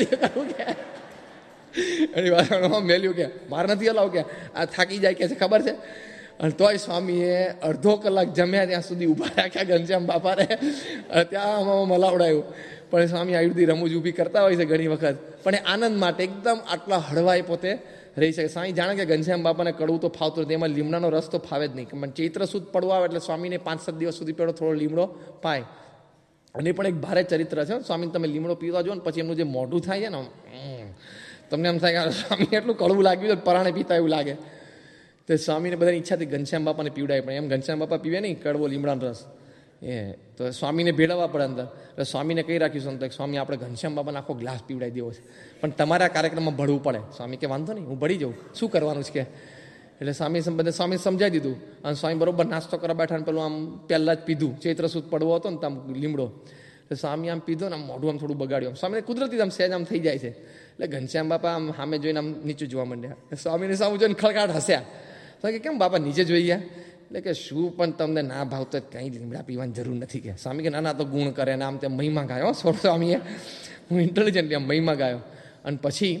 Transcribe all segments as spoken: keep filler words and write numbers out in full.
મેલ્યું કે મારે નથી હલાવ કે આ થાકી જાય કે છે ખબર છે. અને તોય સ્વામીએ અડધો કલાક જમ્યા ત્યાં સુધી ઊભા રાખ્યા ઘનશ્યામ બાપાને, ત્યાં આમાં મલાવડાયું. પણ સ્વામી આવી બધી રમૂજ ઊભી કરતા હોય છે ઘણી વખત, પણ એ આનંદ માટે એકદમ આટલા હળવાઈ પોતે રહી શકે. સ્વામી જાણે કે ઘનશ્યામ બાપાને કડવું તો ફાવતું નથી, એમાં લીમડાનો રસ તો ફાવે જ નહીં. પણ ચૈત્ર સુદ પડવા આવે એટલે સ્વામીને પાંચ સાત દિવસ સુધી પેલો થોડો લીમડો પાય. અને પણ એક ભારે ચરિત્ર છે સ્વામી. તમે લીમડો પીવા જો ને પછી એમનું જે મોઢું થાય છે ને, તમને એમ થાય કે સ્વામી એટલું કડવું લાગ્યું છે, પરાણે પીતા એવું લાગે. તો સ્વામીને બધાની ઈચ્છા હતી ઘનશ્યામ બાપાને પીવડાય, પણ એમ ઘનશ્યામ બાપા પીવે નહીં કડવો લીમડાનો રસ. એ તો સ્વામીને ભેળવવા પડે અંદર. એટલે સ્વામીને કહી રાખ્યું સંતો સ્વામી આપણે ઘનશ્યામ બાપાને આખો ગ્લાસ પીવડાવી દેવો છે, પણ તમારા કાર્યક્રમમાં ભળવું પડે. સ્વામી કે વાંધો નહીં, હું ભળી જાઉં, શું કરવાનું છે કે. એટલે સ્વામી બધા સ્વામી સમજાવી દીધું. અને સ્વામી બરોબર નાસ્તો કરવા બેઠા ને પેલું આમ પહેલાં જ પીધું, ચૈત્ર સુદ પડવો હતો ને આમ લીમડો. એટલે સ્વામી આમ પીધો ને આમ મોઢું આમ થોડું બગાડ્યું. સ્વામીને કુદરતી આમ સહેજ આમ થઈ જાય છે. એટલે ઘનશ્યામ બાપા આમ સામે જોઈને આમ નીચું જોવા માંડ્યા. સ્વામીને સામે જોઈને ખળગાટ હસ્યા. તો કે કેમ બાપા નીચે જોઈ ગયા? એટલે કે શું પણ તમને ના ભાવતો કંઈ લીમડા પીવાની જરૂર નથી કે. સ્વામી કે ના ના તો ગુણ કરે ને આમ તેમ મહિમા ગાયો. સ્વામીએ હું ઇન્ટેલિજન્ટ આમ મહિમા ગાયો. અને પછી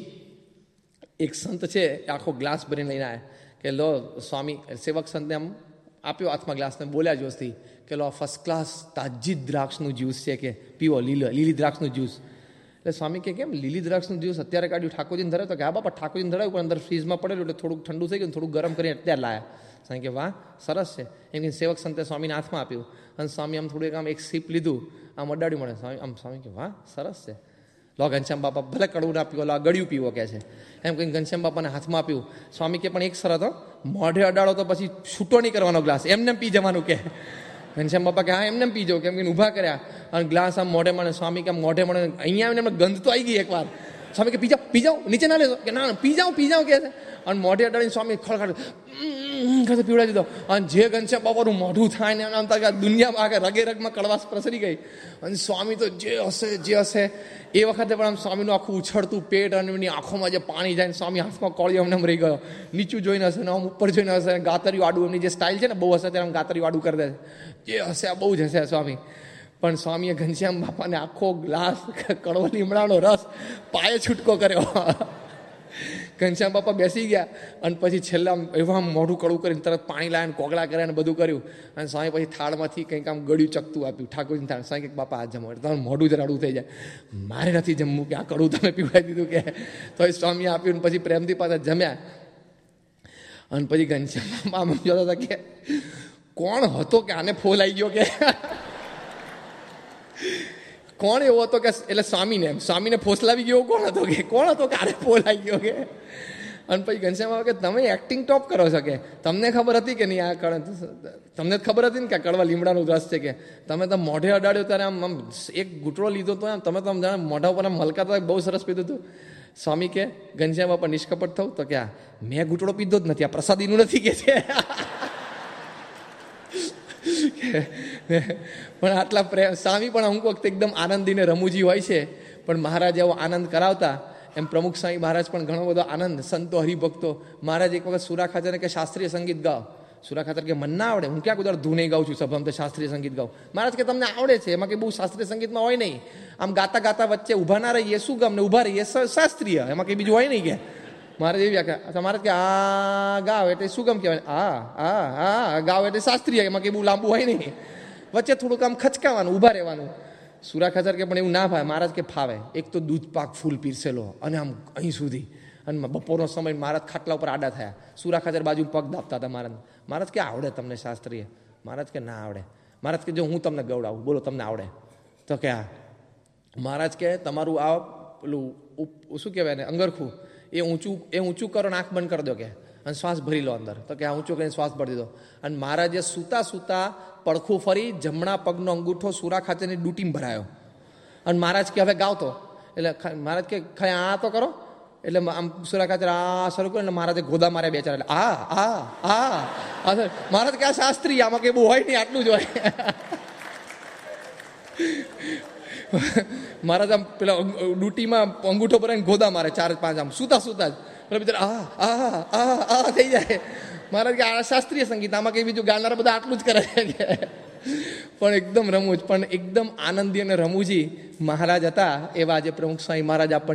એક સંત છે આખો ગ્લાસ ભરીને લઈને આવ્યા કે લો સ્વામી. સેવક સંતને આમ આપ્યો હાથમાં ગ્લાસને, બોલ્યા જોશથી કે લો ફર્સ્ટ ક્લાસ તાજી દ્રાક્ષનું જ્યુસ છે કે પીવો, લીલો લીલી દ્રાક્ષનું જ્યુસ. એટલે સ્વામી કે કેમ લીલી દ્રાક્ષનું જ્યુસ અત્યારે કાઢ્યું, ઠાકોરજીને ધરાવ્યું? તો કે હા બાપા ઠાકોરજીને ધરાવ્યું, પણ અંદર ફ્રીજમાં પડેલું એટલે થોડુંક ઠંડુ થઈ ગયું, થોડુંક ગરમ કરીને અત્યારે લાયા. સ્વામી કે વાહ સરસ છે. એમ કે સેવક સંતે સ્વામીને હાથમાં આપ્યું. અને સ્વામી આમ થોડું આમ એક સીપ લીધું, આમ અડાડ્યું મળે. સ્વામી આમ સ્વામી કે વાહ સરસ છે. લો ઘનશ્યામ બાપા ભલે કડવું ના પીવો, લો ગળ્યું પીવો કે છે. એમ કહીને ઘનશ્યામ બાપાને હાથમાં આપ્યું. સ્વામી કે પણ એક શરત, મોઢે અડાડો તો પછી છૂટો નહીં કરવાનો ગ્લાસ, એમને પી જવાનું કે. ઘનશ્યામ બાપા કે હા એમને પી જાઓ, કેમ કે ઊભા કર્યા અને ગ્લાસ આમ મોઢે મળે. સ્વામી કે મોઢે મળે, અહીંયા આવીને એમને ગંધ તો આવી ગઈ એકવાર. સ્વામી કે પી જાઓ પી જાઓ, નીચે ના લેજો કે ના પી જાઓ પી જાઓ કે છે. અને મોઢે અડાડીને સ્વામી ખળખડ પીવડાવી દીધો. અને જે ઘનશ્યામ બાપાનું મોઢું થાય ને આમ થાય દુનિયામાં આગળ રગે રગમાં કડવાશ પ્રસરી ગઈ. અને સ્વામી તો જે હશે જે હશે એ વખતે પણ આમ સ્વામીનું આખું ઉછળતું પેટ અને એમની આંખોમાં જે પાણી જાય, સ્વામી હાથમાં કોળીઓ અમને રહી ગયો. નીચું જોઈને હશે ને આમ ઉપર જોઈને હશે, ગાતરિયું આડું એમની જે સ્ટાઇલ છે ને બહુ હશે ત્યારે આમ ગાતરિયું આડું કરી દે છે. જે હશે આ બહુ જ હશે સ્વામી. પણ સ્વામીએ ઘનશ્યામ બાપાને આખો ગ્લાસ કડવો લીમડાનો રસ પાયે છૂટકો કર્યો. ઘનશ્યામ બાપા બેસી ગયા અને પછી છેલ્લા એવા મોઢું કડવું કરીને તરત પાણી લાવ્યા, કોગળા કર્યા ને બધું કર્યું. અને સ્વામી પછી થાળમાંથી કંઈક આમ ગળ્યું ચકતું આપ્યું ઠાકોરજીને થાળ. સ્વામી કે બાપા આ જમો, એટલે તમારું મોઢું જ રાડું થઈ જાય. મારે નથી જમવું કે આ કડવું તમે પીવડાવી દીધું કે. તો એ સ્વામીએ આપ્યું ને પછી પ્રેમથી પાછા જમ્યા. અને પછી ઘનશ્યામ આમ જોતા હતા કે કોણ હતો કે આને ફોલ આવી ગયો કે. કોણ એવો હતો કે, એટલે સ્વામીને એમ સ્વામીને ફોસલાવી ગયો કોણ હતો કે, કોણ હતો કે આને ફોલ આવી ગયો કે. અને પછી ઘનશ્યામ બાપા કે તમે એક્ટિંગ ટોપ કરો છો કે, તમને ખબર હતી કે નહીં આ કડ તમને ખબર હતી ને કે કડવા લીમડાનું રસ છે કે. તમે તો મોઢે અડાડ્યો ત્યારે આમ આમ એક ઘૂંટડો લીધો તો આમ તમે તો આમ જાણે મોઢા ઉપર આમ મલકાતા બહુ સરસ પીધું હતું. સ્વામી કે ઘનશ્યામ બાપા નિષ્કપટ થવું તો કે આ મેં ઘૂંટડો પીધો જ નથી, આ પ્રસાદીનું નથી કે છે. પણ આટલા પ્રેમ સ્વામી પણ અમુક વખતે એકદમ આનંદીને રમૂજી હોય છે, પણ મહારાજ એવો આનંદ કરાવતા. એમ પ્રમુખ સ્વામી મહારાજ પણ ઘણો બધો આનંદ. સંતો હરિભક્તો મહારાજ એક વખત સુરા ખાચરને કે શાસ્ત્રીય સંગીત ગાઓ. સુરા ખાચર કે મને ના આવડે, હું ક્યાં કુદાર ધૂને ગાઉં છું સભામાં તો શાસ્ત્રીય સંગીત ગાઉં. મહારાજ કે તમને આવડે છે, એમાં કે બહુ શાસ્ત્રીય સંગીતમાં હોય નહીં. આમ ગાતા ગાતા વચ્ચે ઊભા ના રહીએ શું ગામ ને ઊભા રહીએ શાસ્ત્રીય, એમાં કંઈ બીજું હોય નહીં કે. મારે એવી વ્યાખ્યા મારે કે આ ગાવ એટલે શું કામ કહેવાય, આ આ આ ગાવ એટલે શાસ્ત્રીય, એમાં કંઈ બહુ લાંબુ હોય નહીં. વચ્ચે થોડુંક આમ ખચકાવાનું, ઊભા રહેવાનું. સુરા ખાચર કે પણ એવું ના ફાવે. મહારાજ કે ફાવે. એક તો દૂધ પાક ફૂલ પીરસેલો અને આમ અહીં સુધી, અને બપોરનો સમય મહારાજ ખાટલા ઉપર આડા થયા. સુરા ખાચર બાજુ પગ દાબતા હતા મહારાજ. મહારાજ કે આવડે તમને શાસ્ત્રીય? મહારાજ કે ના આવડે. મહારાજ કે જો હું તમને ગવડાવું, બોલો તમને આવડે? તો કે આ મહારાજ કે તમારું આ પેલું શું કહેવાય ને અંગરખું એ ઊંચું એ ઊંચું કરો ને આંખ બંધ કરી દો કે, અને શ્વાસ ભરી લો અંદર. તો કે આ ઊંચું કરીને શ્વાસ ભરી દીધો. અને મહારાજે સૂતા સૂતા પડખું ફરી જમણા પગનો અંગૂઠો સુરા ખાચરની ડૂટીમાં ભરાયો. અને મહારાજ કે હવે ગાવતો. એટલે મહારાજ કે ખાલી આ તો કરો. એટલે આમ સુરા ખાચર આ શરૂ કર્યું એટલે મહારાજે ગોદા માર્યા બે ચાર. એટલે આ આ આ મહારાજ કે આ શાસ્ત્રી, આમાં કંઈ બહુ હોય નહીં, આટલું જ હોય. મહારાજ આમ પેલા ડૂટીમાં અંગૂઠો ભરાઈને ગોદા મારે ચાર પાંચ, આમ સુતા સુતા જ. એટલે બિચાર આ આ આ આ થઈ જાય. મહારાજ કે આ શાસ્ત્રીય સંગીત, આમાં કંઈ બીજું ગાનારા બધા આટલું જ કરે છે. પણ એકદમ રમૂજ, પણ એકદમ આનંદી અને રમૂજી મહારાજ હતા. એવા આજે પ્રમુખ સ્વામી મહારાજ આપણને